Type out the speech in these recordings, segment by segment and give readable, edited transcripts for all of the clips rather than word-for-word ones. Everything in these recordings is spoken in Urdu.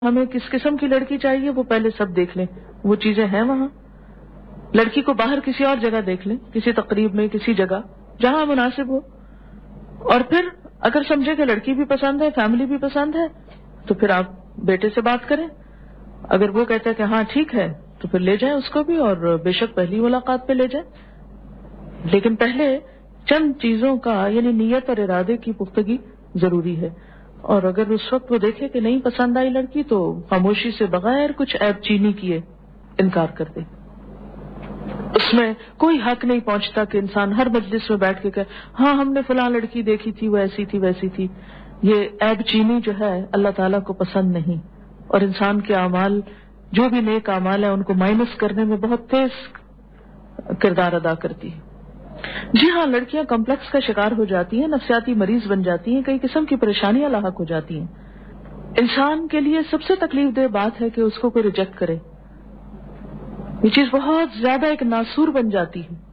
ہمیں کس قسم کی لڑکی چاہیے وہ پہلے سب دیکھ لیں، وہ چیزیں ہیں وہاں. لڑکی کو باہر کسی اور جگہ دیکھ لیں، کسی تقریب میں، کسی جگہ جہاں مناسب ہو، اور پھر اگر سمجھے کہ لڑکی بھی پسند ہے، فیملی بھی پسند ہے، تو پھر آپ بیٹے سے بات کریں. اگر وہ کہتا ہے کہ ہاں ٹھیک ہے تو پھر لے جائیں اس کو بھی، اور بے شک پہلی ملاقات پہ لے جائیں. لیکن پہلے چند چیزوں کا یعنی نیت اور ارادے کی پختگی ضروری ہے. اور اگر اس وقت وہ دیکھے کہ نہیں پسند آئی لڑکی تو خاموشی سے بغیر کچھ عیب چینی کیے انکار کر دے. اس میں کوئی حق نہیں پہنچتا کہ انسان ہر مجلس میں بیٹھ کے کہے ہاں ہم نے فلاں لڑکی دیکھی تھی، وہ ایسی تھی ویسی تھی. یہ عیب چینی جو ہے اللہ تعالیٰ کو پسند نہیں، اور انسان کے اعمال جو بھی نیک اعمال ہیں ان کو مائنس کرنے میں بہت تیز کردار ادا کرتی ہے. جی ہاں، لڑکیاں کمپلیکس کا شکار ہو جاتی ہیں، نفسیاتی مریض بن جاتی ہیں، کئی قسم کی پریشانیاں لاحق ہو جاتی ہیں. انسان کے لیے سب سے تکلیف دہ بات ہے کہ اس کو کوئی ریجیکٹ کرے. یہ چیز بہت زیادہ ایک ناسور بن جاتی ہے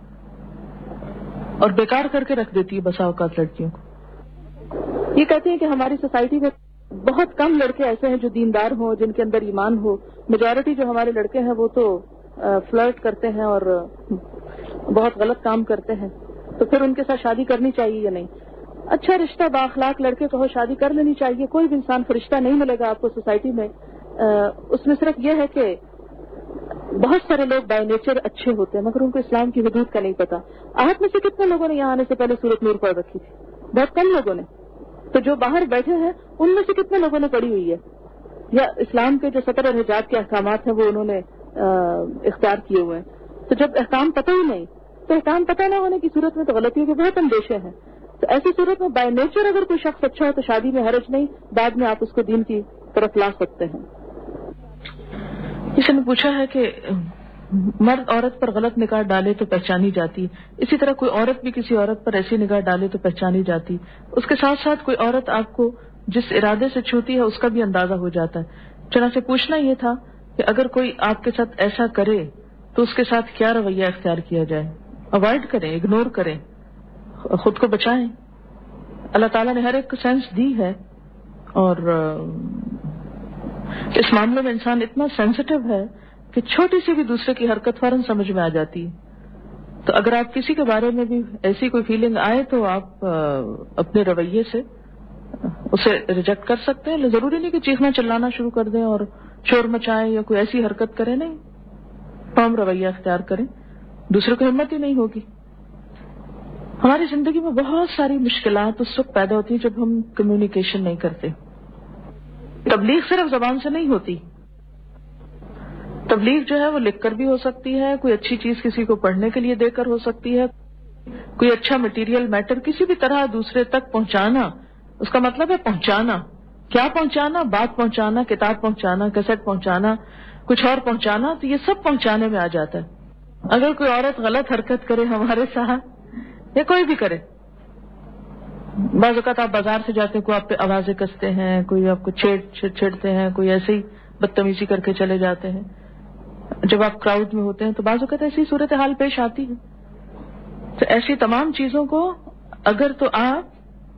اور بیکار کر کے رکھ دیتی ہے بسا اوقات لڑکیوں کو. یہ کہتے ہیں کہ ہماری سوسائٹی میں بہت کم لڑکے ایسے ہیں جو دیندار ہوں، جن کے اندر ایمان ہو. میجورٹی جو ہمارے لڑکے ہیں وہ تو فلرٹ کرتے ہیں اور بہت غلط کام کرتے ہیں. تو پھر ان کے ساتھ شادی کرنی چاہیے یا نہیں؟ اچھا رشتہ بااخلاق لڑکے کو شادی کر لینی چاہیے. کوئی بھی انسان فرشتہ نہیں ملے گا آپ کو سوسائٹی میں. اس میں صرف یہ ہے کہ بہت سارے لوگ بائی نیچر اچھے ہوتے ہیں مگر ان کو اسلام کی حدود کا نہیں پتا. آپ میں سے کتنے لوگوں نے یہاں آنے سے پہلے سورۃ نور پڑھ رکھی تھی؟ بہت کم لوگوں نے. تو جو باہر بیٹھے ہیں ان میں سے کتنے لوگوں نے پڑھی ہوئی ہے، یا اسلام کے جو ستر اور حجاب کے احکامات ہیں وہ انہوں نے اختیار کیے ہوئے ہیں؟ تو جب احکام پتہ ہی نہیں تو احکام پتہ نہ ہونے کی صورت میں تو غلطیوں کے بہت اندیشے ہیں. تو ایسی صورت میں بائی نیچر اگر کوئی شخص اچھا ہو تو شادی میں حرج نہیں، بعد میں آپ اس کو دین کی طرف لا سکتے ہیں. کسی نے پوچھا ہے کہ مرد عورت پر غلط نگاہ ڈالے تو پہچانی جاتی، اسی طرح کوئی عورت بھی کسی عورت پر ایسی نگاہ ڈالے تو پہچانی جاتی. اس کے ساتھ ساتھ کوئی عورت آپ کو جس ارادے سے چھوتی ہے اس کا بھی اندازہ ہو جاتا ہے. چنانچہ پوچھنا یہ تھا کہ اگر کوئی آپ کے ساتھ ایسا کرے تو اس کے ساتھ کیا رویہ اختیار کیا جائے؟ اوائڈ کریں، اگنور کریں، خود کو بچائیں. اللہ تعالیٰ نے ہر ایک کو سینس دی ہے، اور اس معاملے میں انسان اتنا سینسٹیو ہے کہ چھوٹی سی بھی دوسرے کی حرکت فوراً سمجھ میں آ جاتی ہے. تو اگر آپ کسی کے بارے میں بھی ایسی کوئی فیلنگ آئے تو آپ اپنے رویے سے اسے ریجیکٹ کر سکتے ہیں. ضروری نہیں کہ چیخنا چلانا شروع کر دیں اور شور مچائیں یا کوئی ایسی حرکت کریں. نہیں، فارم رویہ اختیار کریں، دوسرے کو ہمت ہی نہیں ہوگی. ہماری زندگی میں بہت ساری مشکلات اس وقت پیدا ہوتی ہیں جب ہم کمیونیکیشن نہیں کرتے. تبلیغ صرف زبان سے نہیں ہوتی. تبلیغ جو ہے وہ لکھ کر بھی ہو سکتی ہے، کوئی اچھی چیز کسی کو پڑھنے کے لیے دے کر ہو سکتی ہے، کوئی اچھا مٹیریل میٹر کسی بھی طرح دوسرے تک پہنچانا. اس کا مطلب ہے پہنچانا. کیا پہنچانا؟ بات پہنچانا، کتاب پہنچانا، کیسٹ پہنچانا، کچھ اور پہنچانا. تو یہ سب پہنچانے میں آ جاتا ہے. اگر کوئی عورت غلط حرکت کرے ہمارے ساتھ، یا کوئی بھی کرے، بعض اوقات آپ بازار سے جاتے ہیں، کوئی آپ پہ آوازیں کستے ہیں، کوئی آپ کو چھیڑتے ہیں، کوئی ایسے ہی بدتمیزی کر کے چلے جاتے ہیں. جب آپ کراؤڈ میں ہوتے ہیں تو بعض اوقات ایسی صورتحال پیش آتی ہے. تو ایسی تمام چیزوں کو اگر تو آپ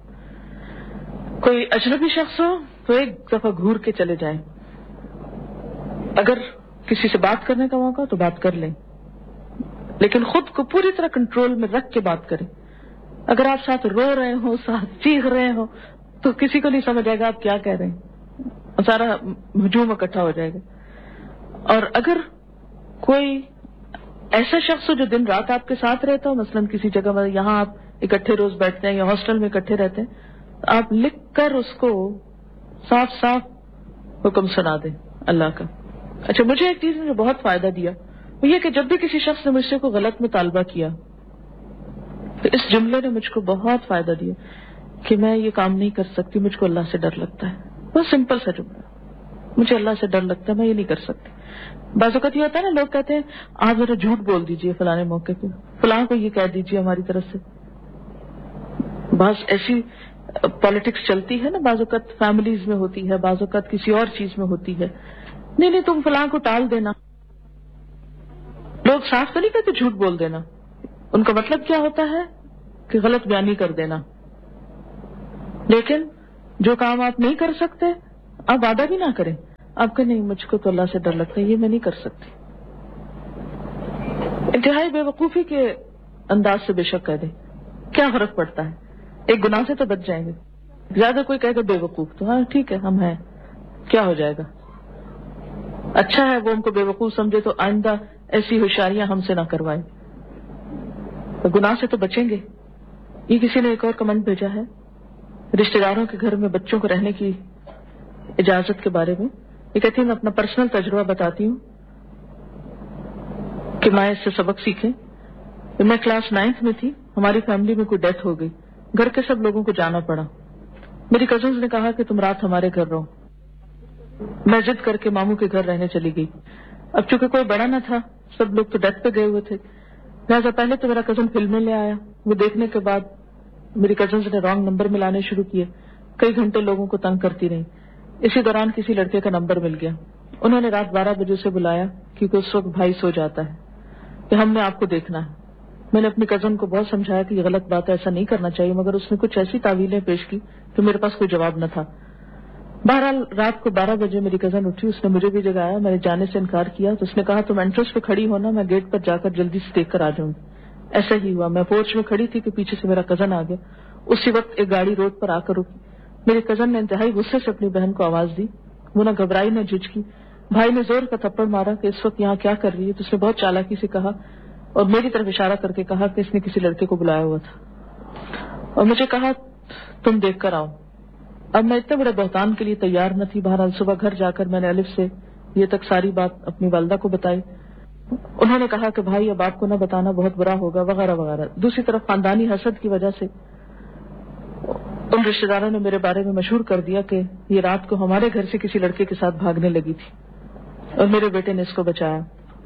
کوئی اجنبی شخص ہو تو ایک دفعہ گھور کے چلے جائیں. اگر کسی سے بات کرنے کا موقع تو بات کر لیں، لیکن خود کو پوری طرح کنٹرول میں رکھ کے بات کریں. اگر آپ ساتھ رو رہے ہو، ساتھ چیخ رہے ہو، تو کسی کو نہیں سمجھ آئے گا آپ کیا کہہ رہے ہیں، سارا ہجوم اکٹھا ہو جائے گا. اور اگر کوئی ایسا شخص ہو جو دن رات آپ کے ساتھ رہتا ہو، مثلاً کسی جگہ میں یہاں آپ اکٹھے روز بیٹھتے ہیں یا ہاسٹل میں اکٹھے رہتے ہیں، آپ لکھ کر اس کو صاف صاف حکم سنا دیں اللہ کا. اچھا، مجھے ایک چیز نے جو بہت فائدہ دیا وہ یہ کہ جب بھی کسی شخص نے مجھ سے کوئی غلط مطالبہ کیا تو اس جملے نے مجھ کو بہت فائدہ دیا کہ میں یہ کام نہیں کر سکتی، مجھ کو اللہ سے ڈر لگتا ہے. بہت سمپل سا جملہ، مجھے اللہ سے ڈر لگتا ہے، میں یہ نہیں کر سکتی. بعض اوقات یہ ہوتا ہے نا، لوگ کہتے ہیں آپ ذرا جھوٹ بول دیجئے فلانے موقع پہ، فلاں کو یہ کہہ دیجئے ہماری طرف سے. بس ایسی پالیٹکس چلتی ہے نا، بعض اوقات فیملیز میں ہوتی ہے، بعض اوقات کسی اور چیز میں ہوتی ہے. نہیں تم فلاں کو ٹال دینا. لوگ صاف تو نہیں کہتے جھوٹ بول دینا، ان کا مطلب کیا ہوتا ہے کہ غلط بیانی کر دینا. لیکن جو کام آپ نہیں کر سکتے آپ وعدہ بھی نہ کریں. آپ کا نہیں، مجھ کو تو اللہ سے ڈر لگتا ہے، یہ میں نہیں کر سکتی. انتہائی بے وقوفی کے انداز سے بے شک کہہ دیں، کیا فرق پڑتا ہے، ایک گناہ سے تو بچ جائیں گے. زیادہ کوئی کہے گا بے وقوف تو ہاں ٹھیک ہے ہم ہیں، کیا ہو جائے گا. اچھا ہے وہ ان کو بے وقوف سمجھے تو آئندہ ایسی ہوشیاریاں ہم سے نہ کروائیں، تو گناہ سے تو بچیں گے. یہ کسی نے ایک اور کمنٹ بھیجا ہے رشتہ داروں کے گھر میں بچوں کو رہنے کی اجازت کے بارے میں. یہ کہتی ہے میں اپنا پرسنل تجربہ بتاتی ہوں کہ میں اس سے سبق سیکھیں. میں کلاس 9 میں تھی، ہماری فیملی میں کوئی ڈیتھ ہو گئی، گھر کے سب لوگوں کو جانا پڑا. میری کزنز نے کہا کہ تم رات ہمارے گھر رہو. میں ضد کر کے ماموں کے گھر رہنے چلی گئی. اب چونکہ کوئی بڑا نہ تھا، سب لوگ تو ڈیتھ پہ گئے ہوئے تھے، لہٰذا پہلے تو میرا کزن فلمیں لے آیا. وہ دیکھنے کے بعد میری کزنز نے رانگ نمبر ملانے شروع کیے، کئی گھنٹے لوگوں کو تنگ کرتی رہی. اسی دوران کسی لڑکے کا نمبر مل گیا، انہوں نے رات 12 بجے سے بلایا کیونکہ اس وقت بھائی سو جاتا ہے کہ ہم نے آپ کو دیکھنا ہے. میں نے اپنی کزن کو بہت سمجھایا کہ یہ غلط بات ہے، ایسا نہیں کرنا چاہیے، مگر اس نے کچھ ایسی تعویلیں پیش کی کہ میرے پاس کوئی جواب نہ تھا. بہرحال رات کو 12 بجے میری کزن اٹھی، اس نے مجھے بھی جگایا. میں نے جانے سے انکار کیا تو اس نے کہا تم انٹرسٹ پہ کھڑی ہونا، میں گیٹ پر جا کر جلدی سے دیکھ کر آ جاؤں گی. ایسا ہی ہوا. میں پورچ میں کھڑی تھی کہ پیچھے سے میرا کزن آ گیا. اسی وقت ایک گاڑی روڈ پر آ کر رکی. میری کزن نے انتہائی غصے سے اپنی بہن کو آواز دی. وہ نہ گھبرائی نہ جھجکی. بھائی نے زور کا تھپڑ مارا کہ اس وقت یہاں کیا کر رہی ہے. تو اس نے بہت چالاکی سے کہا اور میری طرف اشارہ کر کے کہا کہ اس نے کسی لڑکے کو بلایا ہوا تھا اور مجھے کہا تم دیکھ کر آؤ. اب میں اتنے بڑے بہتان کے لیے تیار نہ تھی. بہرحال صبح گھر جا کر میں نے الف سے یہ تک ساری بات اپنی والدہ کو بتائی. انہوں نے کہا کہ بھائی اب آپ کو نہ بتانا بہت برا ہوگا وغیرہ وغیرہ. دوسری طرف خاندانی حسد کی وجہ سے ان رشتے داروں نے میرے بارے میں مشہور کر دیا کہ یہ رات کو ہمارے گھر سے کسی لڑکے کے ساتھ بھاگنے لگی تھی اور میرے بیٹے نے اس کو بچایا.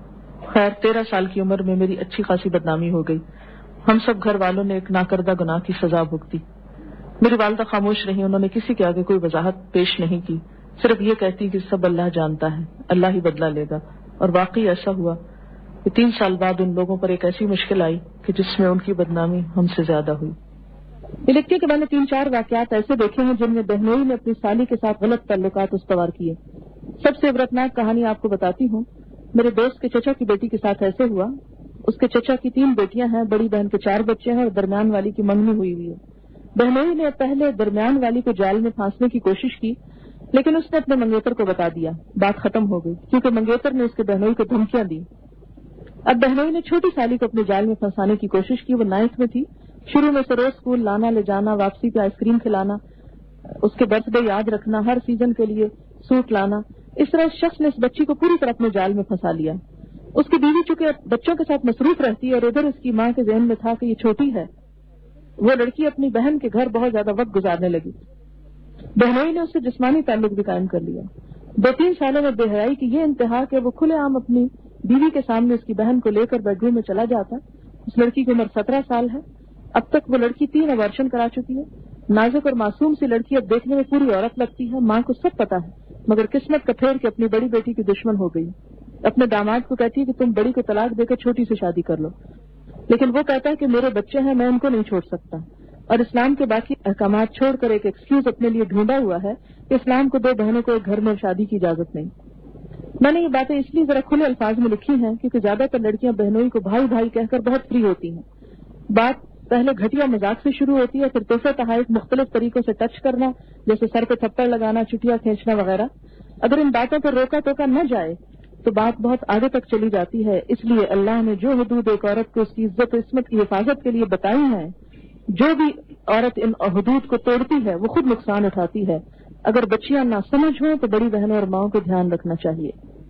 خیر 13 سال کی عمر میں میری اچھی خاصی بدنامی ہو گئی. ہم سب گھر والوں نے ایک ناکردہ گناہ کی سزا بھگتی. میری والدہ خاموش رہی، انہوں نے کسی کے آگے کوئی وضاحت پیش نہیں کی، صرف یہ کہتی کہ سب اللہ جانتا ہے، اللہ ہی بدلہ لے گا. اور واقعی ایسا ہوا کہ 3 سال بعد ان لوگوں پر ایک ایسی مشکل آئی کہ جس میں ان کی بدنامی ہم سے زیادہ ہوئی. یہ لکھتی ہے کہ میں نے 3-4 واقعات ایسے دیکھے ہیں جن میں بہنوئی نے اپنی سالی کے ساتھ غلط تعلقات استوار کیے. سب سے عبرتناک کہانی آپ کو بتاتی ہوں. میرے دوست کے چچا کی بیٹی کے ساتھ ایسے ہوا. اس کے چچا کی 3 بیٹیاں ہیں، بڑی بہن کے 4 بچے ہیں اور درمیان والی کی منگنی ہوئی ہے. بہنوئی نے پہلے درمیان والی کو جال میں پھانسنے کی کوشش کی، لیکن اس نے اپنے منگیتر کو بتا دیا. بات ختم ہو گئی کیونکہ منگیتر نے اس کے بہنوئی کو دھمکیاں دی. اب بہنوئی نے چھوٹی سالی کو اپنے جال میں پھنسانے کی کوشش کی. وہ 9th میں تھی. شروع میں سے روز اسکول لانا لے جانا، واپسی پہ آئس کریم کھلانا، اس کے برتھ ڈے یاد رکھنا، ہر سیزن کے لیے سوٹ لانا. اس طرح اس شخص نے اس بچی کو پوری طرح اپنے جال میں پھنسا لیا. اس کی بیوی چونکہ بچوں کے ساتھ مصروف رہتی ہے اور ادھر اس کی ماں کے ذہن میں تھا کہ یہ چھوٹی ہے، وہ لڑکی اپنی بہن کے گھر بہت زیادہ وقت گزارنے لگی. بہنوئی نے اس سے جسمانی تعلق بھی قائم کر لیا. 2-3 سالوں میں بے حیائی کی یہ انتہا کہ وہ کھلے عام اپنی بیوی کے سامنے اس کی بہن کو لے کر بیڈ روم میں چلا جاتا. اس لڑکی کی عمر 17 سال ہے. اب تک وہ لڑکی 3 ابارشن کرا چکی ہے. نازک اور معصوم سی لڑکی اب دیکھنے میں پوری عورت لگتی ہے. ماں کو سب پتا ہے، مگر قسمت کا پھیر کے اپنی بڑی بیٹی کی دشمن ہو گئی. اپنے داماد کو کہتی ہے کہ تم بڑی کو طلاق دے کر چھوٹی سے شادی کر لو، لیکن وہ کہتا ہے کہ میرے بچے ہیں، میں ان کو نہیں چھوڑ سکتا. اور اسلام کے باقی احکامات چھوڑ کر ایک ایکسکیوز اپنے لیے ڈھونڈا ہوا ہے کہ اسلام کو 2 بہنوں کو ایک گھر میں شادی کی اجازت نہیں. میں نے یہ باتیں اس لیے ذرا کھلے الفاظ میں لکھی ہیں کیونکہ زیادہ تر لڑکیاں بہنوئی کو بھائی بھائی کہہ کر بہت فری ہوتی ہیں. بات پہلے گھٹیا مذاق سے شروع ہوتی ہے، پھر تحفے تحائف مختلف طریقوں سے ٹچ کرنا، جیسے سر پہ تھپڑ لگانا، چٹیا کھینچنا وغیرہ. اگر ان باتوں پر روکا ٹوکا نہ جائے تو بات بہت آگے تک چلی جاتی ہے. اس لیے اللہ نے جو حدود ایک عورت کو اس کی عزت و عصمت کی حفاظت کے لیے بتائی ہیں، جو بھی عورت ان حدود کو توڑتی ہے وہ خود نقصان اٹھاتی ہے. اگر بچیاں نہ سمجھ ہوں تو بڑی بہنوں اور ماؤں کو دھیان رکھنا چاہیے.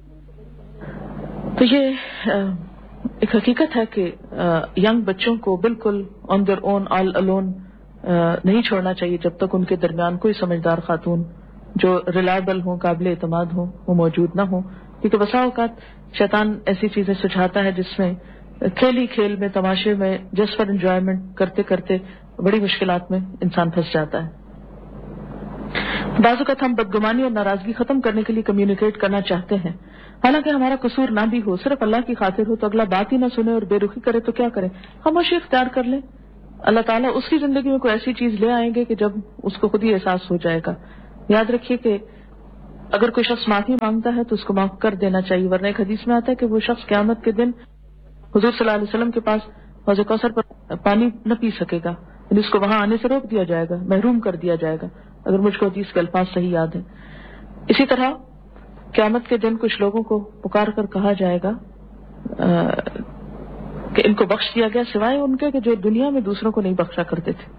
تو یہ ایک حقیقت ہے کہ ینگ بچوں کو بالکل on their own all alone نہیں چھوڑنا چاہیے جب تک ان کے درمیان کوئی سمجھدار خاتون جو ریلائبل ہوں، قابل اعتماد ہوں، وہ موجود نہ ہوں. کیونکہ بسا اوقات شیطان ایسی چیزیں سجھاتا ہے جس میں کھیلی کھیل میں، تماشے میں، جسٹ فار انجوائمنٹ کرتے کرتے بڑی مشکلات میں انسان پھنس جاتا ہے. بعض اوقات ہم بدگمانی اور ناراضگی ختم کرنے کے لیے کمیونیکیٹ کرنا چاہتے ہیں، حالانکہ ہمارا قصور نہ بھی ہو، صرف اللہ کی خاطر ہو. تو اگلا بات ہی نہ سنے اور بے رخی کرے تو کیا کریں؟ خاموشی اختیار کر لیں. اللہ تعالیٰ اس کی زندگی میں کوئی ایسی چیز لے آئیں گے کہ جب اس کو خود ہی احساس ہو جائے گا. یاد رکھیے کہ اگر کوئی شخص معافی مانگتا ہے تو اس کو معاف کر دینا چاہیے، ورنہ ایک حدیث میں آتا ہے کہ وہ شخص قیامت کے دن حضور صلی اللہ علیہ وسلم کے پاس حوض کوثر پر پانی نہ پی سکے گا، یعنی اس کو وہاں آنے سے روک دیا جائے گا، محروم کر دیا جائے گا، اگر مجھ کو حدیث کے الفاظ صحیح یاد ہیں۔ اسی طرح قیامت کے دن کچھ لوگوں کو پکار کر کہا جائے گا کہ ان کو بخش دیا گیا سوائے ان کے کہ جو دنیا میں دوسروں کو نہیں بخشا کرتے تھے۔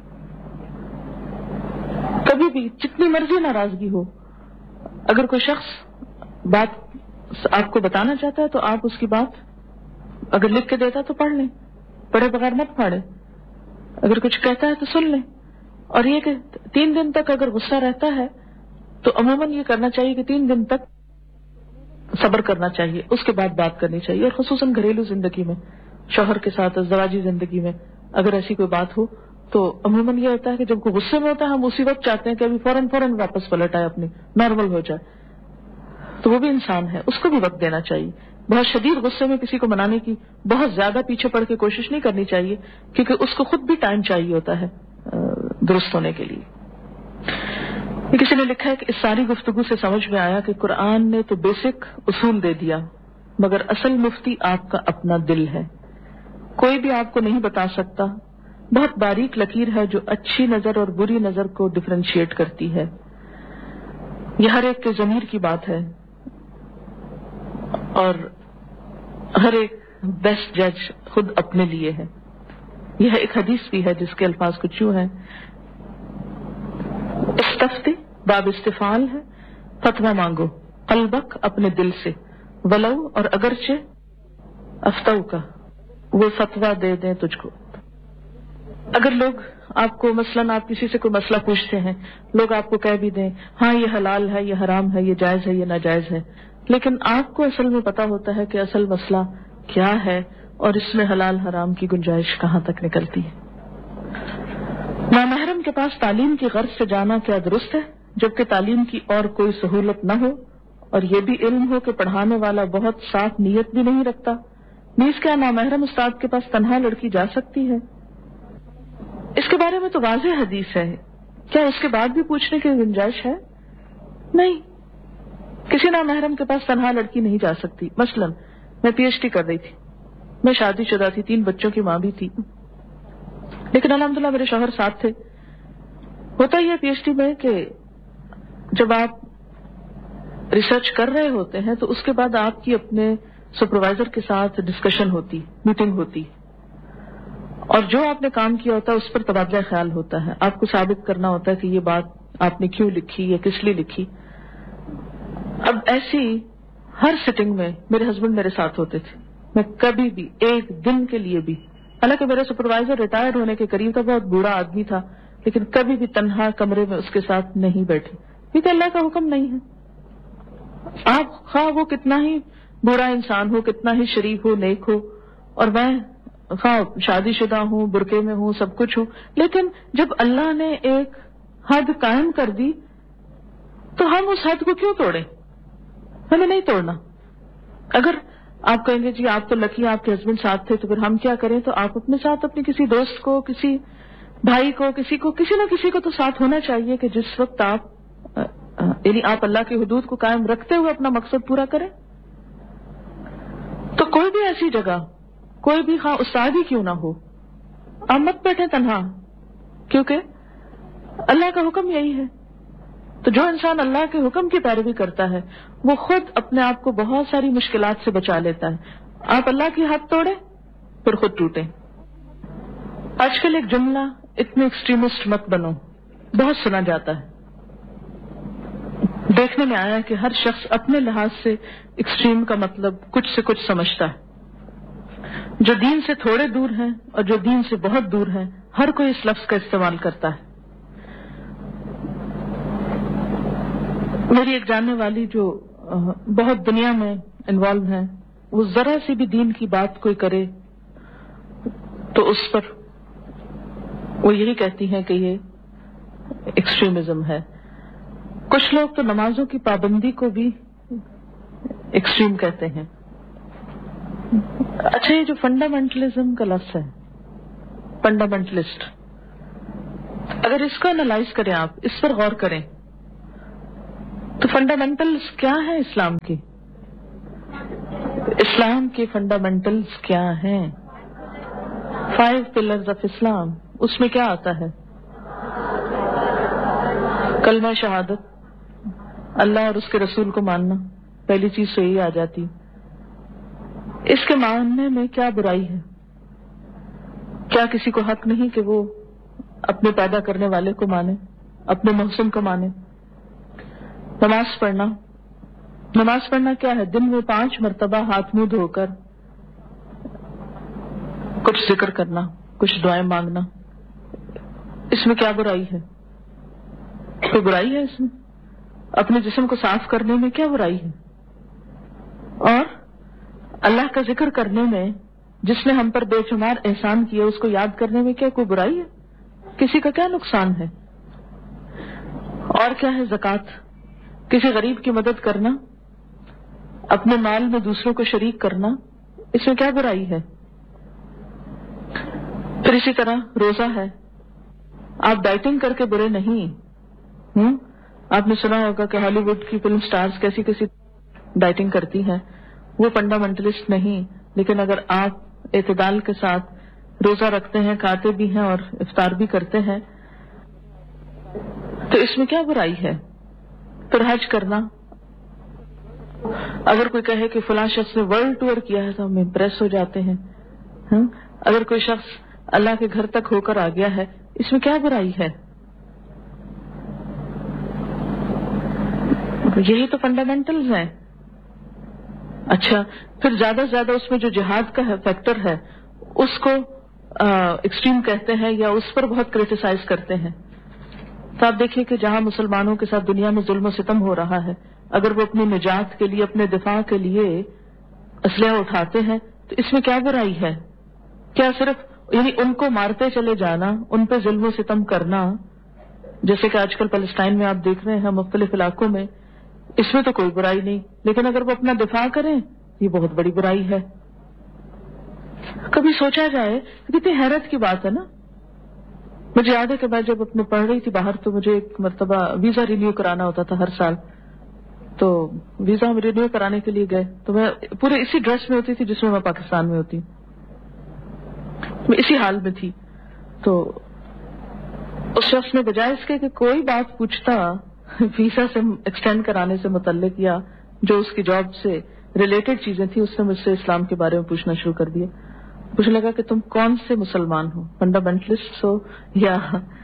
کبھی بھی جتنی مرضی ناراضگی ہو، اگر کوئی شخص بات آپ کو بتانا چاہتا ہے تو آپ اس کی بات اگر لکھ کے دیتا تو پڑھ لیں، پڑھے بغیر مت پھاڑیں، اگر کچھ کہتا ہے تو سن لیں۔ اور یہ کہ 3 دن تک اگر غصہ رہتا ہے تو عموماً یہ کرنا چاہیے کہ 3 دن تک صبر کرنا چاہیے، اس کے بعد بات کرنی چاہیے۔ اور خصوصاً گھریلو زندگی میں، شوہر کے ساتھ ازدواجی زندگی میں اگر ایسی کوئی بات ہو تو عموماً یہ ہوتا ہے کہ جب کوئی غصے میں ہوتا ہے ہم اسی وقت چاہتے ہیں کہ ابھی فوراً واپس پلٹ آئے، اپنی نارمل ہو جائے، تو وہ بھی انسان ہے، اس کو بھی وقت دینا چاہیے۔ بہت شدید غصے میں کسی کو منانے کی بہت زیادہ پیچھے پڑ کے کوشش نہیں کرنی چاہیے، کیونکہ اس کو خود بھی ٹائم چاہیے ہوتا ہے درست ہونے کے لیے۔ کسی نے لکھا ہے کہ اس ساری گفتگو سے سمجھ میں آیا کہ قرآن نے تو بیسک اصول دے دیا، مگر اصل مفتی آپ کا اپنا دل ہے۔ کوئی بھی آپ کو نہیں بتا سکتا، بہت باریک لکیر ہے جو اچھی نظر اور بری نظر کو ڈفرینشیٹ کرتی ہے۔ یہ ہر ایک کے ضمیر کی بات ہے اور ہر ایک بیسٹ جج خود اپنے لیے ہے۔ یہ ایک حدیث بھی ہے جس کے الفاظ کچھ یوں ہیں، استفتی باب استفعال ہے، فتویٰ مانگو قلبک اپنے دل سے، ولو اور اگرچہ افتو کا وہ فتویٰ دے دیں تجھ کو۔ اگر لوگ آپ کو مثلاً آپ کسی سے کوئی مسئلہ پوچھتے ہیں، لوگ آپ کو کہہ بھی دیں ہاں یہ حلال ہے، یہ حرام ہے، یہ جائز ہے، یہ ناجائز ہے، لیکن آپ کو اصل میں پتا ہوتا ہے کہ اصل مسئلہ کیا ہے اور اس میں حلال حرام کی گنجائش کہاں تک نکلتی ہے۔ نامحرم کے پاس تعلیم کی غرض سے جانا کیا درست ہے، جبکہ تعلیم کی اور کوئی سہولت نہ ہو اور یہ بھی علم ہو کہ پڑھانے والا بہت صاف نیت بھی نہیں رکھتا؟ نیز کیا نامحرم استاد کے پاس تنہا لڑکی جا سکتی ہے؟ اس کے بارے میں تو واضح حدیث ہے، کیا اس کے بعد بھی پوچھنے کی گنجائش ہے؟ نہیں، کسی نامحرم کے پاس تنہا لڑکی نہیں جا سکتی۔ مثلاً میں پی ایچ ڈی کر رہی تھی، میں شادی شدہ تھی، 3 بچوں کی ماں بھی تھی، لیکن الحمدللہ میرے شوہر ساتھ تھے۔ ہوتا یہ پی ایچ ڈی میں کہ جب آپ ریسرچ کر رہے ہوتے ہیں تو اس کے بعد آپ کی اپنے سپروائزر کے ساتھ ڈسکشن ہوتی، میٹنگ ہوتی، اور جو آپ نے کام کیا ہوتا ہے اس پر تبادلہ خیال ہوتا ہے، آپ کو ثابت کرنا ہوتا ہے کہ یہ بات آپ نے کیوں لکھی یا کس لیے لکھی۔ اب ایسی ہر سٹنگ میں میرے ہسبینڈ میرے ساتھ ہوتے تھے، میں کبھی بھی ایک دن کے لیے بھی، حالانکہ میرا سپروائزر ریٹائر ہونے کے قریب تھا، بہت بوڑھا آدمی تھا، لیکن کبھی بھی تنہا کمرے میں اس کے ساتھ نہیں بیٹھی، کیونکہ اللہ کا حکم نہیں ہے۔ آپ خواہ وہ کتنا ہی بوڑھا انسان ہو، کتنا ہی شریف ہو، نیک ہو، اور میں خواہ شادی شدہ ہوں، برقعے میں ہوں، سب کچھ ہوں، لیکن جب اللہ نے ایک حد قائم کر دی تو ہم اس حد کو کیوں توڑیں؟ ہمیں نہیں توڑنا۔ اگر آپ کہیں گے جی آپ تو لکی آپ کے ہسبینڈ ساتھ تھے تو پھر ہم کیا کریں، تو آپ اپنے ساتھ اپنے کسی دوست کو، کسی بھائی کو، کسی نہ کسی کو تو ساتھ ہونا چاہیے کہ جس وقت آپ یعنی آپ اللہ کی حدود کو قائم رکھتے ہوئے اپنا مقصد پورا کریں۔ تو کوئی بھی ایسی جگہ، کوئی بھی خواہ استاد ہی کیوں نہ ہو، آپ مت بیٹھیں تنہا، کیونکہ اللہ کا حکم یہی ہے۔ تو جو انسان اللہ کے حکم کی پیروی کرتا ہے وہ خود اپنے آپ کو بہت ساری مشکلات سے بچا لیتا ہے۔ آپ اللہ کی حد توڑیں پھر خود ٹوٹیں۔ آج کل ایک جملہ اتنے ایکسٹریمسٹ مت بنو بہت سنا جاتا ہے، دیکھنے میں آیا کہ ہر شخص اپنے لحاظ سے ایکسٹریم کا مطلب کچھ سے کچھ سمجھتا ہے۔ جو دین سے تھوڑے دور ہیں اور جو دین سے بہت دور ہیں، ہر کوئی اس لفظ کا استعمال کرتا ہے۔ میری ایک جاننے والی جو بہت دنیا میں انوالو ہے، وہ ذرا سی بھی دین کی بات کوئی کرے تو اس پر وہ یہی کہتی ہیں کہ یہ ایکسٹریمزم ہے۔ کچھ لوگ تو نمازوں کی پابندی کو بھی ایکسٹریم کہتے ہیں۔ اچھا، یہ جو فنڈامنٹلزم کا لفظ ہے، فنڈامنٹلسٹ، اگر اس کو انالائز کریں، آپ اس پر غور کریں تو फंडामेंटल्स क्या है इस्लाम की? इस्लाम के फंडामेंटल्स क्या हैं? 5 पिलर्स ऑफ इस्लाम, उसमें क्या आता है? कलमा शहादत, अल्लाह और उसके रसूल को मानना, पहली चीज तो यही आ जाती। इसके मानने में क्या बुराई है? क्या किसी को हक नहीं कि वो अपने पैदा करने वाले को माने, अपने मोहसिन को माने? नमाज पढ़ना, नमाज पढ़ना क्या है? दिन में 5 मरतबा हाथ मुंह धोकर कुछ जिक्र करना, कुछ दुआएं मांगना, इसमें क्या बुराई है? कोई बुराई है इसमें? अपने जिस्म को साफ करने में क्या बुराई है? और अल्लाह का जिक्र करने में, जिसने हम पर बेशुमार एहसान किए, उसको याद करने में क्या कोई बुराई है? किसी का क्या नुकसान है? और क्या है ज़कात? किसी गरीब की मदद करना, अपने माल में दूसरों को शरीक करना, इसमें क्या बुराई है? फिर इसी तरह रोजा है, आप डाइटिंग करके बुरे नहीं। आपने सुना होगा कि हॉलीवुड की फिल्म स्टार्स कैसी कैसी डाइटिंग करती हैं, वो फंडामेंटलिस्ट नहीं। लेकिन अगर आप एतदाल के साथ रोजा रखते हैं, खाते भी हैं और इफ्तार भी करते हैं, तो इसमें क्या बुराई है? फिर हज करना, अगर कोई कहे कि फलां शख्स ने वर्ल्ड टूर किया है तो हम इम्प्रेस हो जाते हैं। अगर कोई शख्स अल्लाह के घर तक होकर आ गया है, इसमें क्या बुराई है? यही तो फंडामेंटल्स हैं। अच्छा, फिर ज्यादा से ज्यादा उसमें जो जिहाद का फैक्टर है उसको एक्सट्रीम कहते हैं या उस पर बहुत क्रिटिसाइज करते हैं। तो आप देखिए कि जहां मुसलमानों के साथ दुनिया में जुल्म सितम हो रहा है, अगर वो अपनी निजात के लिए, अपने दिफा के लिए असलहा उठाते हैं, तो इसमें क्या बुराई है? क्या सिर्फ यानी उनको मारते चले जाना, उन पर जुल्म सितम करना, जैसे कि आजकल पैलेस्टाइन में आप देख रहे हैं मुख्तलिफ इलाकों में, इसमें तो कोई बुराई नहीं। लेकिन अगर वो अपना दिफा करें, ये बहुत बड़ी बुराई है। कभी सोचा जाए तो कितनी हैरत की बात है ना। मुझे याद है कि मैं जब अपने पढ़ रही थी बाहर, तो मुझे एक मरतबा वीजा रिन्यू कराना होता था हर साल। तो वीजा हम रिन्यू कराने के लिए गए, तो मैं पूरे इसी ड्रेस में होती थी जिसमें मैं पाकिस्तान में होती, मैं इसी हाल में थी। तो उस शख्स ने बजाय इसके कि कोई बात पूछता वीजा से एक्सटेंड कराने से मुतल्लिक या जो उसकी जॉब से रिलेटेड चीजें थी, उसने मुझसे इस्लाम के बारे में पूछना शुरू कर दिया। मुझे लगा कि तुम कौन से मुसलमान हो, फंडामेंटलिस्ट हो या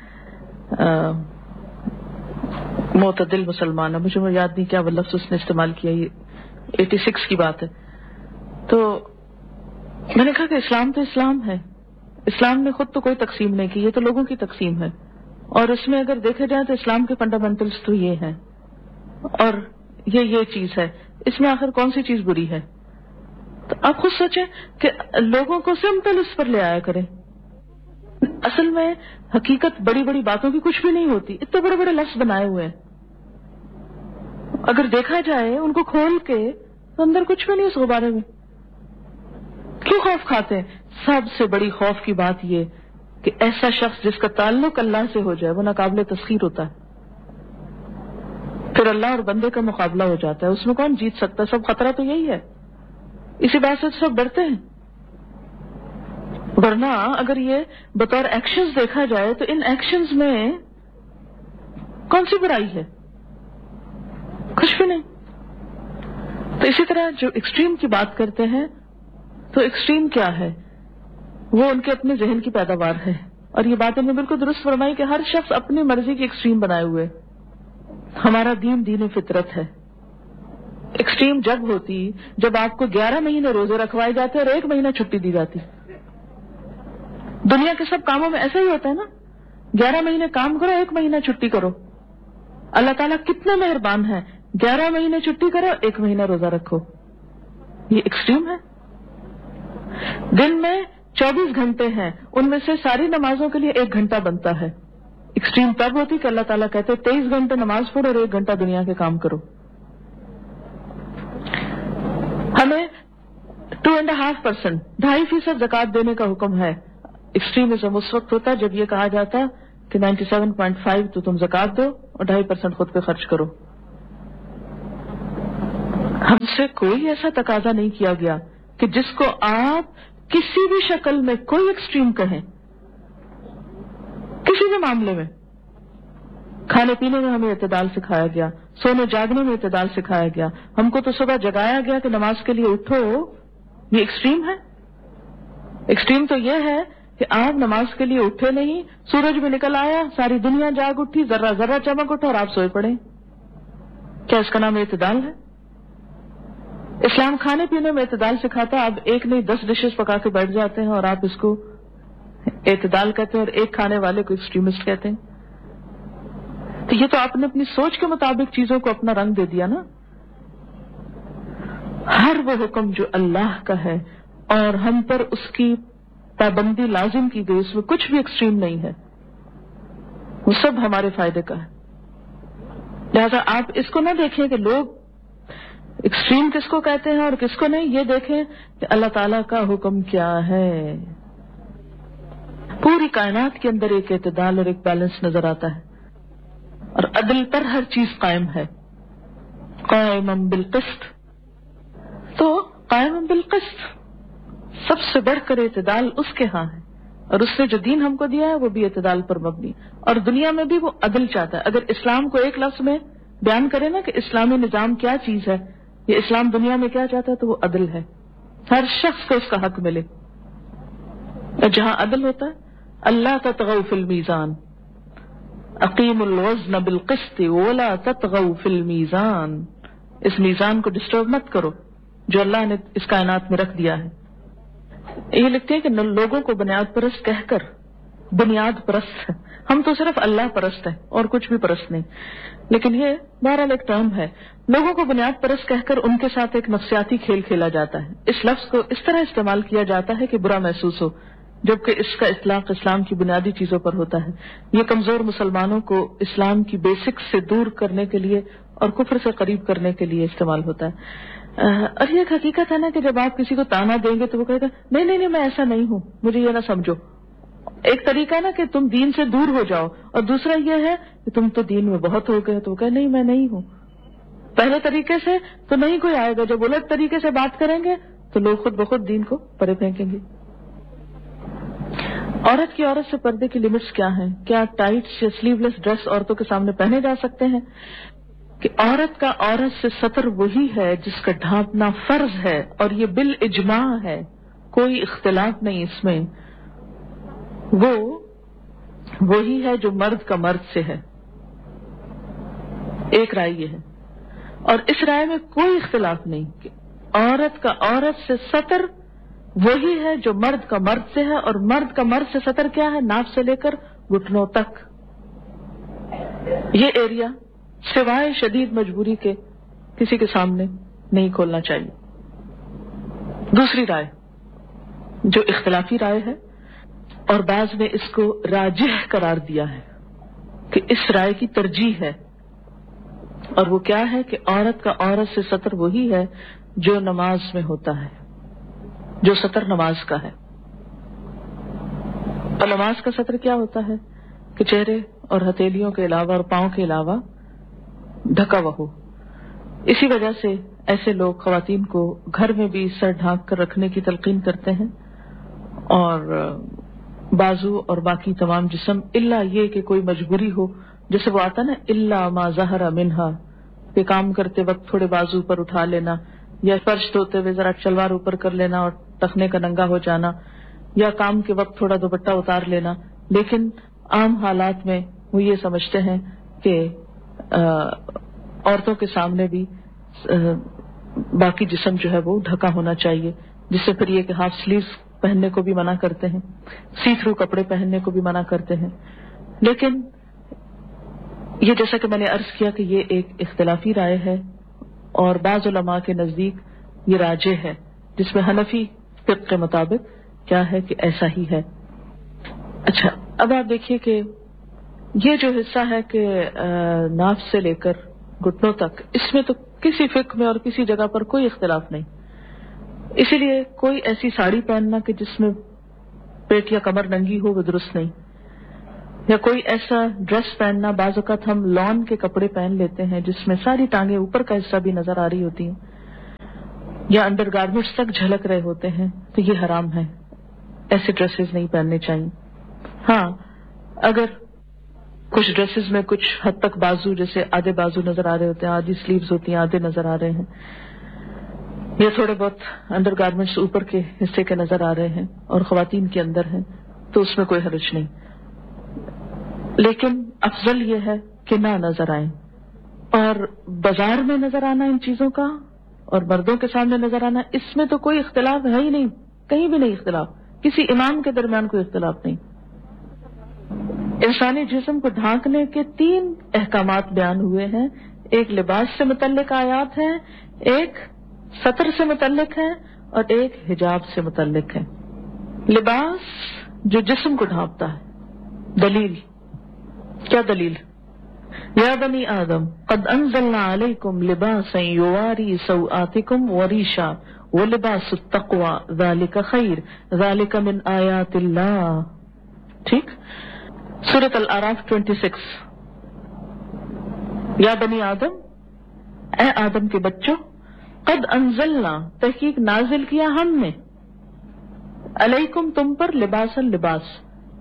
मोतदिल मुसलमान है? मुझे याद नहीं क्या वो लफ्ज उसने इस्तेमाल किया, ये 86 की बात है। तो मैंने कहा कि इस्लाम तो इस्लाम है, इस्लाम ने खुद तो कोई तकसीम नहीं की, ये तो लोगों की तकसीम है। और उसमें अगर देखे जाए तो इस्लाम के फंडामेंटल्स तो ये हैं और ये चीज है, इसमें आखिर कौन सी चीज बुरी है? तो आप खुद सोचें कि लोगों को सिंपल इस पर ले आया करें। असल में हकीकत बड़ी बड़ी बातों की कुछ भी नहीं होती, इतने बड़े बड़े लफ्ज बनाए हुए हैं, अगर देखा जाए उनको खोल के तो अंदर कुछ भी नहीं उस बारे में। क्यों खौफ खाते हैं? सबसे बड़ी खौफ की बात ये कि ऐसा शख्स जिसका ताल्लुक अल्लाह से हो जाए वो नाकाबिले तस्खीर होता है, फिर अल्लाह और बंदे का मुकाबला हो जाता है, उसमें कौन जीत सकता है? सब खतरा तो यही है, इसी बात से सब डरते हैं। वरना अगर ये बतौर एक्शंस देखा जाए तो इन एक्शंस में कौन सी बुराई है? कुछ भी नहीं। तो इसी तरह जो एक्सट्रीम की बात करते हैं, तो एक्सट्रीम क्या है? वो उनके अपने जहन की पैदावार है। और ये बात हमने बिल्कुल दुरुस्त फरमाई कि हर शख्स अपनी मर्जी की एक्सट्रीम बनाए हुए। हमारा दीन फितरत है। एक्सट्रीम जब होती जब आपको 11 महीने रोजे रखवाए जाते और 1 महीना छुट्टी दी जाती। दुनिया के सब कामों में ऐसा ही होता है ना, 11 महीने काम करो, 1 महीना छुट्टी करो। अल्लाह ताला कितने मेहरबान है, 11 महीने छुट्टी करो, 1 महीना रोजा रखो। ये एक्सट्रीम है। दिन में 24 घंटे हैं, उनमें से सारी नमाजों के लिए 1 घंटा बनता है। एक्सट्रीम तब होती कि अल्लाह ताला कहते 23 घंटे नमाज पढ़ो और 1 घंटा दुनिया के काम करो। हमें 2.5%, 2.5% ज़कात देने का हुक्म है। एक्सट्रीमिज्म उस वक्त होता जब ये कहा जाता कि 97.5 तो तुम ज़कात दो और 2.5% खुद पे खर्च करो। ہم سے کوئی ایسا تقاضا نہیں کیا گیا کہ جس کو آپ کسی بھی شکل میں کوئی ایکسٹریم کہیں، کسی بھی معاملے میں. کھانے پینے میں ہمیں اعتدال سکھایا گیا، سونے جاگنے میں اعتدال سکھایا گیا. ہم کو تو صبح جگایا گیا کہ نماز کے لیے اٹھو. یہ ایکسٹریم ہے؟ ایکسٹریم تو یہ ہے کہ آپ نماز کے لیے اٹھے نہیں، سورج بھی نکل آیا، ساری دنیا جاگ اٹھی، ذرہ ذرہ چمک اٹھا اور آپ سوئے پڑے. کیا اس کا نام اعتدال ہے؟ اسلام کھانے پینے میں اعتدال سکھاتا. آپ ایک نہیں 10 ڈشز پکا کے بیٹھ جاتے ہیں اور آپ اس کو اعتدال کہتے ہیں اور ایک کھانے والے کو ایکسٹریمسٹ کہتے ہیں. تو یہ تو آپ نے اپنی سوچ کے مطابق چیزوں کو اپنا رنگ دے دیا نا. ہر وہ حکم جو اللہ کا ہے اور ہم پر اس کی پابندی لازم کی گئی، اس میں کچھ بھی ایکسٹریم نہیں ہے، وہ سب ہمارے فائدے کا ہے. لہذا آپ اس کو نہ دیکھیں کہ لوگ ایکسٹریم کس کو کہتے ہیں اور کس کو نہیں، یہ دیکھیں کہ اللہ تعالیٰ کا حکم کیا ہے. پوری کائنات کے اندر ایک اعتدال اور ایک بیلنس نظر آتا ہے اور عدل پر ہر چیز قائم ہے. قائما بالقسط، تو قائما بالقسط سب سے بڑھ کر اعتدال اس کے ہاں ہے، اور اس نے جو دین ہم کو دیا ہے وہ بھی اعتدال پر مبنی، اور دنیا میں بھی وہ عدل چاہتا ہے. اگر اسلام کو ایک لفظ میں بیان کرے نا کہ اسلامی نظام کیا چیز ہے، یہ اسلام دنیا میں کیا چاہتا ہے، تو وہ عدل ہے. ہر شخص کو اس کا حق ملے. اور جہاں عدل ہوتا ہے، اللہ تطغوا فی المیزان، اقیموا الوزن بالقسط ولا تطغوا فی المیزان. اس میزان کو ڈسٹرب مت کرو جو اللہ نے اس کائنات میں رکھ دیا ہے. یہ لکھتے ہیں کہ لوگوں کو بنیاد پرست کہہ کر بنیاد پرست ہے، ہم تو صرف اللہ پرست ہیں اور کچھ بھی پرست نہیں. لیکن یہ بہرحال ایک ٹرم ہے. لوگوں کو بنیاد پرست کہہ کر ان کے ساتھ ایک نفسیاتی کھیل کھیلا جاتا ہے. اس لفظ کو اس طرح استعمال کیا جاتا ہے کہ برا محسوس ہو، جبکہ اس کا اطلاق اسلام کی بنیادی چیزوں پر ہوتا ہے. یہ کمزور مسلمانوں کو اسلام کی بیسکس سے دور کرنے کے لیے اور کفر سے قریب کرنے کے لیے استعمال ہوتا ہے. اور یہ ایک حقیقت ہے نا کہ جب آپ کسی کو تانا دیں گے تو وہ کہے گا نہیں نہیں نہیں میں ایسا نہیں ہوں، مجھے یہ نہ سمجھو. ایک طریقہ ہے نا کہ تم دین سے دور ہو جاؤ، اور دوسرا یہ ہے کہ تم تو دین میں بہت ہو گئے، تو وہ کہے نہیں میں نہیں ہوں. پہلے طریقے سے تو نہیں کوئی آئے گا، جب الٹ طریقے سے بات کریں گے تو لوگ خود بخود دین کو پرے پھینکیں گے. عورت کی عورت سے پردے کی لمٹس کیا ہیں؟ کیا ٹائٹس یا سلیو لیس ڈریس عورتوں کے سامنے پہنے جا سکتے ہیں؟ کہ عورت کا عورت سے ستر وہی ہے جس کا ڈھانپنا فرض ہے، اور یہ بالاجماع ہے، کوئی اختلاف نہیں اس میں. وہ وہی ہے جو مرد کا مرد سے ہے. ایک رائے یہ ہے، اور اس رائے میں کوئی اختلاف نہیں کہ عورت کا عورت سے ستر وہی ہے جو مرد کا مرد سے ہے. اور مرد کا مرد سے ستر کیا ہے؟ ناف سے لے کر گھٹنوں تک. یہ ایریا سوائے شدید مجبوری کے کسی کے سامنے نہیں کھولنا چاہیے. دوسری رائے جو اختلافی رائے ہے اور بعض نے اس کو راجح قرار دیا ہے کہ اس رائے کی ترجیح ہے، اور وہ کیا ہے کہ عورت کا عورت سے ستر وہی ہے جو نماز میں ہوتا ہے، جو ستر نماز کا ہے. اور نماز کا ستر کیا ہوتا ہے کہ چہرے اور ہتھیلیوں کے علاوہ اور پاؤں کے علاوہ ڈھکا ہوا ہو. اسی وجہ سے ایسے لوگ خواتین کو گھر میں بھی سر ڈھانک کر رکھنے کی تلقین کرتے ہیں، اور بازو اور باقی تمام جسم الا یہ کہ کوئی مجبوری ہو، جیسے وہ آتا نا الا ما ظہر منہا، کہ کام کرتے وقت تھوڑے بازو اوپر اٹھا لینا، یا فرش دھوتے ہوئے ذرا شلوار اوپر کر لینا اور ٹخنے کا ننگا ہو جانا، یا کام کے وقت تھوڑا دوپٹہ اتار لینا. لیکن عام حالات میں وہ یہ سمجھتے ہیں کہ عورتوں کے سامنے بھی باقی جسم جو ہے وہ ڈھکا ہونا چاہیے، جس سے پھر یہ کہ ہاف سلیوز پہننے کو بھی منع کرتے ہیں، سی تھرو کپڑے پہننے کو بھی منع کرتے ہیں. لیکن یہ جیسا کہ میں نے عرض کیا کہ یہ ایک اختلافی رائے ہے، اور بعض علماء کے نزدیک یہ راجح ہے، جس میں حنفی فقہ کے مطابق کیا ہے کہ ایسا ہی ہے. اچھا، اب آپ دیکھیے کہ یہ جو حصہ ہے کہ ناف سے لے کر گھٹنوں تک، اس میں تو کسی فقہ میں اور کسی جگہ پر کوئی اختلاف نہیں. اسی لیے کوئی ایسی ساڑی پہننا کہ جس میں پیٹ یا کمر ننگی ہو وہ درست نہیں، یا کوئی ایسا ڈریس پہننا. بعض اوقات ہم لان کے کپڑے پہن لیتے ہیں جس میں ساری ٹانگیں اوپر کا حصہ بھی نظر آ رہی ہوتی ہیں، یا انڈر گارمنٹس تک جھلک رہے ہوتے ہیں تو یہ حرام ہے، ایسے ڈریسز نہیں پہننے چاہیے. ہاں اگر کچھ ڈریسز میں کچھ حد تک بازو، جیسے آدھے بازو نظر آ رہے ہوتے ہیں، آدھی سلیوز ہوتی ہیں، آدھے نظر آ رہے ہیں، یا تھوڑے بہت انڈر گارمنٹس اوپر کے حصے کے نظر آ رہے ہیں اور خواتین کے اندر ہیں، تو اس میں کوئی حرج نہیں. لیکن افضل یہ ہے کہ نہ نظر آئیں. اور بازار میں نظر آنا ان چیزوں کا اور مردوں کے سامنے نظر آنا، اس میں تو کوئی اختلاف ہے ہی نہیں، کہیں بھی نہیں اختلاف، کسی امام کے درمیان کوئی اختلاف نہیں. انسانی جسم کو ڈھانکنے کے 3 احکامات بیان ہوئے ہیں. ایک لباس سے متعلق آیات ہے، ایک سطر سے متعلق ہے، اور ایک حجاب سے متعلق ہے. لباس جو جسم کو ڈھانپتا ہے، دلیل کیا دلیل؟ یا بنی آدم قد انزلنا علیکم لباسا یواری سوآتکم وریشا ولباس التقوی ذالک خیر ذالک من آیات اللہ. ٹھیک، سورۃ الاعراف 26. یا بنی آدم، اے آدم کے بچوں، قد انزلنا، تحقیق نازل کیا ہم نے، علیکم تم پر، لباسا لباس.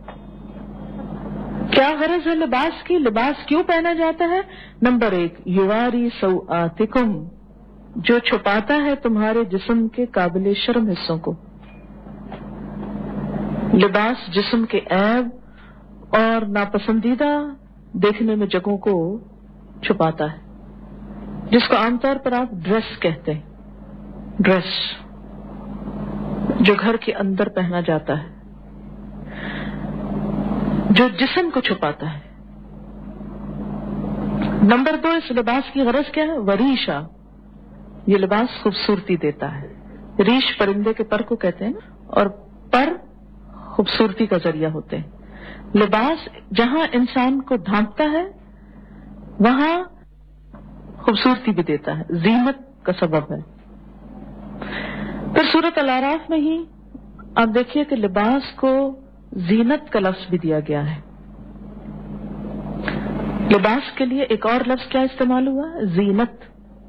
کیا غرض ہے لباس کی؟ لباس کیوں پہنا جاتا ہے؟ نمبر 1، یواری سوآتکم، جو چھپاتا ہے تمہارے جسم کے قابل شرم حصوں کو. لباس جسم کے عیب اور ناپسندیدہ دیکھنے میں جگہوں کو چھپاتا ہے، جس کو عام طور پر آپ ڈریس کہتے ہیں. ڈریس جو گھر کے اندر پہنا جاتا ہے، جو جسم کو چھپاتا ہے. نمبر 2، اس لباس کی غرض کیا ہے؟ وریشا، یہ لباس خوبصورتی دیتا ہے. ریش پرندے کے پر کو کہتے ہیں، اور پر خوبصورتی کا ذریعہ ہوتے ہیں. لباس جہاں انسان کو ڈھانپتا ہے وہاں خوبصورتی بھی دیتا ہے، زینت کا سبب ہے. پھر سورۃ الاعراف میں ہی آپ دیکھیے کہ لباس کو زینت کا لفظ بھی دیا گیا ہے. لباس کے لیے ایک اور لفظ کیا استعمال ہوا؟ زینت.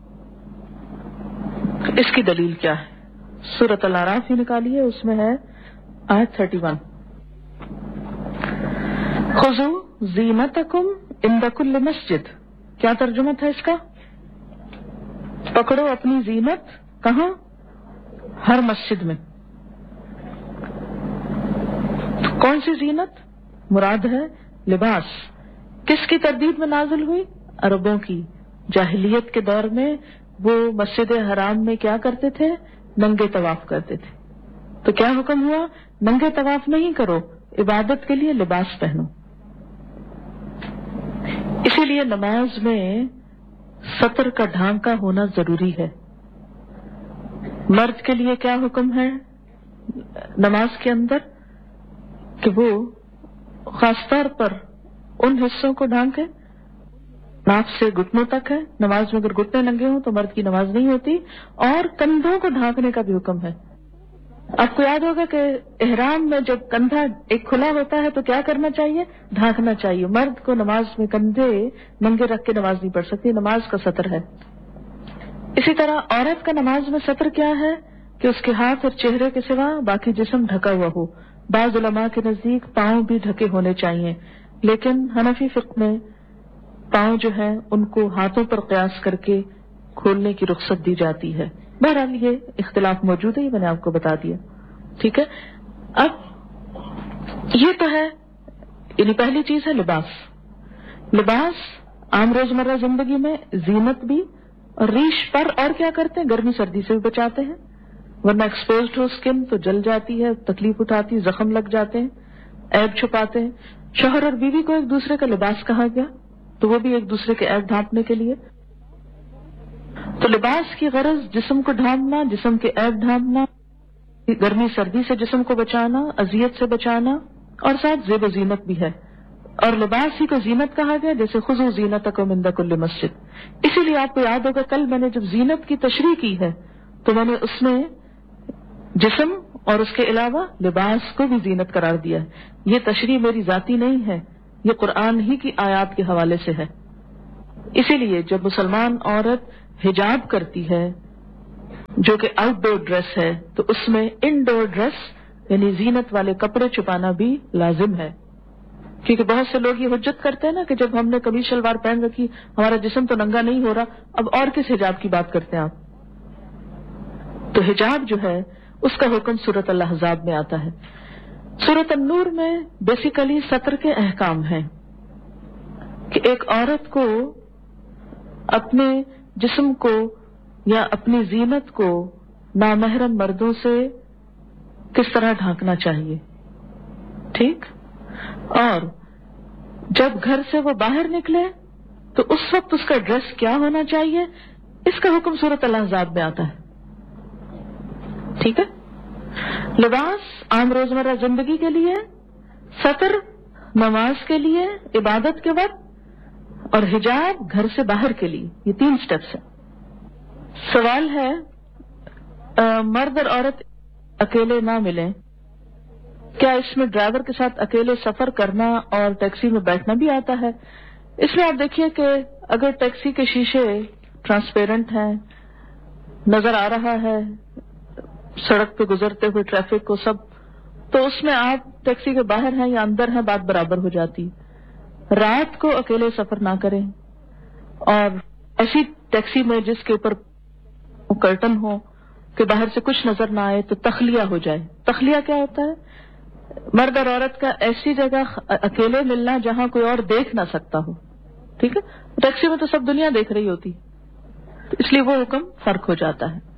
اس کی دلیل کیا ہے؟ سورۃ الاعراف ہی نکالیے، اس میں ہے آیت 31، خذوا زینتکم عند کل مسجد. کیا ترجمہ تھا اس کا؟ پکڑو اپنی زینت، کہاں؟ ہر مسجد میں. کون سی زینت؟ مراد ہے لباس. کس کی تردید میں نازل ہوئی؟ عربوں کی. جاہلیت کے دور میں وہ مسجد حرام میں کیا کرتے تھے؟ ننگے طواف کرتے تھے. تو کیا حکم ہوا؟ ننگے طواف نہیں کرو، عبادت کے لیے لباس پہنو. اسی لیے نماز میں سطر کا ڈھانکا ہونا ضروری ہے. مرد کے لیے کیا حکم ہے نماز کے اندر؟ کہ وہ خاص طور پر ان حصوں کو ڈھانکے ناک سے گھٹنوں تک ہے. نماز میں اگر گھٹنے ننگے ہوں تو مرد کی نماز نہیں ہوتی. اور کندھوں کو ڈھانکنے کا بھی حکم ہے. آپ کو یاد ہوگا کہ احرام میں جب کندھا ایک کھلا ہوتا ہے تو کیا کرنا چاہیے؟ ڈھانکنا چاہیے. مرد کو نماز میں کندھے ننگے رکھ کے نماز نہیں پڑھ سکتی، نماز کا سطر ہے. اسی طرح عورت کا نماز میں سطر کیا ہے؟ کہ اس کے ہاتھ اور چہرے کے سوا باقی جسم ڈھکا ہوا ہو. بعض علماء کے نزدیک پاؤں بھی ڈھکے ہونے چاہیے، لیکن حنفی فقہ میں پاؤں جو ہیں ان کو ہاتھوں پر قیاس کر کے کھولنے کی رخصت دی جاتی ہے. بہرحال یہ اختلاف موجود ہے، یہ میں نے آپ کو بتا دیا. ٹھیک ہے، اب یہ تو ہے، یعنی پہلی چیز ہے لباس. لباس عام روزمرہ زندگی میں زینت بھی، اور ریش پر اور کیا کرتے ہیں؟ گرمی سردی سے بھی بچاتے ہیں، ورنہ ایکسپوزڈ ہو اسکن تو جل جاتی ہے، تکلیف اٹھاتی، زخم لگ جاتے ہیں، عیب چھپاتے ہیں. شوہر اور بیوی کو ایک دوسرے کا لباس کہا گیا تو وہ بھی ایک دوسرے کے عیب ڈھانپنے کے لیے. تو لباس کی غرض جسم کو ڈھانپنا، جسم کے عیب ڈھانپنا، گرمی سردی سے جسم کو بچانا، اذیت سے بچانا، اور ساتھ زیب و زینت بھی ہے. اور لباس ہی کو زینت کہا گیا، جیسے خذوا زینتکم عند کل مسجد. اسی لیے آپ کو یاد ہوگا کل میں نے جب زینت کی تشریح کی ہے تو میں نے اس میں جسم اور اس کے علاوہ لباس کو بھی زینت قرار دیا ہے. یہ تشریح میری ذاتی نہیں ہے، یہ قرآن ہی کی آیات کے حوالے سے ہے. اسی لیے جب مسلمان عورت حجاب کرتی ہے، جو کہ آؤٹ ڈور ڈریس ہے، تو اس میں انڈور ڈریس یعنی زینت والے کپڑے چھپانا بھی لازم ہے. کیونکہ بہت سے لوگ یہ حجت کرتے ہیں نا کہ جب ہم نے قمیص شلوار پہن رکھی ہمارا جسم تو ننگا نہیں ہو رہا، اب اور کس حجاب کی بات کرتے ہیں آپ. تو حجاب جو ہے اس کا حکم سورۃ الاحزاب میں آتا ہے. سورۃ النور میں بیسیکلی ستر کے احکام ہیں کہ ایک عورت کو اپنے جسم کو یا اپنی زینت کو نامحرم مردوں سے کس طرح ڈھانکنا چاہیے. ٹھیک. اور جب گھر سے وہ باہر نکلے تو اس وقت اس کا ڈریس کیا ہونا چاہیے، اس کا حکم سورۃ الاحزاب میں آتا ہے. ٹھیک ہے. لباس عام روزمرہ زندگی کے لیے، ستر نماز کے لیے عبادت کے وقت، اور حجاب گھر سے باہر کے لیے. یہ 3 سٹیپس ہیں. سوال ہے مرد اور عورت اکیلے نہ ملیں، کیا اس میں ڈرائیور کے ساتھ اکیلے سفر کرنا اور ٹیکسی میں بیٹھنا بھی آتا ہے؟ اس میں آپ دیکھیے کہ اگر ٹیکسی کے شیشے ٹرانسپیرنٹ ہیں، نظر آ رہا ہے سڑک پہ گزرتے ہوئے ٹریفک کو سب، تو اس میں آپ ٹیکسی کے باہر ہیں یا اندر ہیں بات برابر ہو جاتی. رات کو اکیلے سفر نہ کریں، اور ایسی ٹیکسی میں جس کے اوپر کرٹن ہو کہ باہر سے کچھ نظر نہ آئے تو تخلیہ ہو جائے. تخلیہ کیا ہوتا ہے؟ مرد اور عورت کا ایسی جگہ اکیلے ملنا جہاں کوئی اور دیکھ نہ سکتا ہو. ٹھیک ہے. ٹیکسی میں تو سب دنیا دیکھ رہی ہوتی، تو اس لیے وہ حکم فرق ہو جاتا ہے.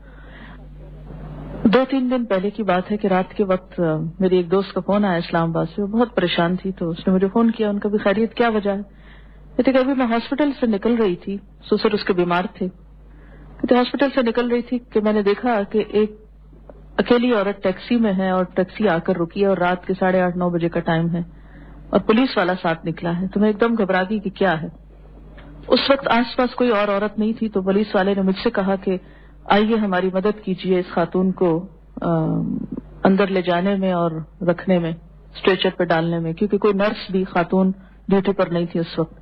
2-3 دن پہلے کی بات ہے کہ رات کے وقت میری ایک دوست کا فون آیا اسلام آباد سے. وہ بہت پریشان تھی، تو اس نے مجھے فون کیا. ان کا بھی خیریت کیا وجہ ہے؟ کہتے کہ ابھی میں ہاسپٹل سے نکل رہی تھی، سسر اس کے بیمار تھے. کہتے ہاسپٹل سے نکل رہی تھی کہ میں نے دیکھا کہ ایک اکیلی عورت ٹیکسی میں ہے اور ٹیکسی آ کر رکی ہے، اور رات کے 8:30-9 بجے کا ٹائم ہے اور پولیس والا ساتھ نکلا ہے. تو میں ایک دم گھبرا گئی کہ کیا ہے. اس وقت آس پاس کوئی اور عورت نہیں تھی، تو پولیس والے نے مجھ سے کہا کہ آئیے ہماری مدد کیجیے اس خاتون کو اندر لے جانے میں اور رکھنے میں، اسٹریچر پہ ڈالنے میں، کیونکہ کوئی نرس بھی خاتون ڈیوٹی پر نہیں تھی اس وقت.